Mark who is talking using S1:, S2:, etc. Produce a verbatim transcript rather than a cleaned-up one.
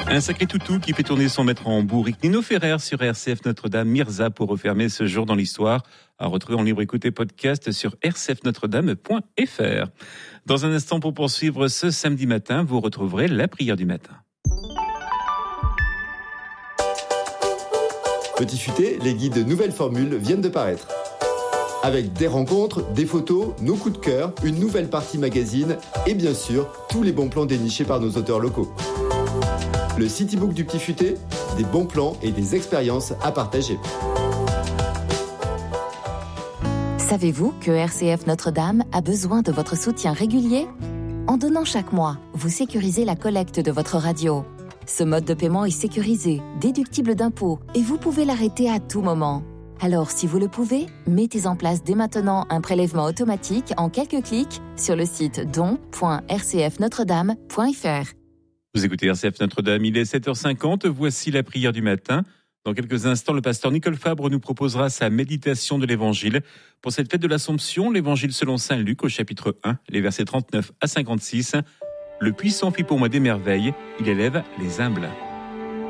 S1: Un sacré toutou qui fait tourner son maître en bourrique. Nino Ferrer sur R C F Notre-Dame, Mirza pour refermer ce jour dans l'histoire. À retrouver en libre écoute et podcast sur r c f notre dame point f r. Dans un instant, pour poursuivre ce samedi matin, vous retrouverez la prière du matin.
S2: Petit futé, les guides Nouvelles Formules viennent de paraître. Avec des rencontres, des photos, nos coups de cœur, une nouvelle partie magazine et bien sûr, tous les bons plans dénichés par nos auteurs locaux. Le Citybook du Petit Futé, des bons plans et des expériences à partager.
S3: Savez-vous que R C F Notre-Dame a besoin de votre soutien régulier ? En donnant chaque mois, vous sécurisez la collecte de votre radio. Ce mode de paiement est sécurisé, déductible d'impôts et vous pouvez l'arrêter à tout moment. Alors, si vous le pouvez, mettez en place dès maintenant un prélèvement automatique en quelques clics sur le site don point r c f notre dame point f r.
S1: Vous écoutez R C F Notre-Dame, il est sept heures cinquante, voici la prière du matin. Dans quelques instants, le pasteur Nicole Fabre nous proposera sa méditation de l'Évangile. Pour cette fête de l'Assomption, l'Évangile selon saint Luc au chapitre un, les versets trente-neuf à cinquante-six. Le puissant fit pour moi des merveilles, il élève les humbles.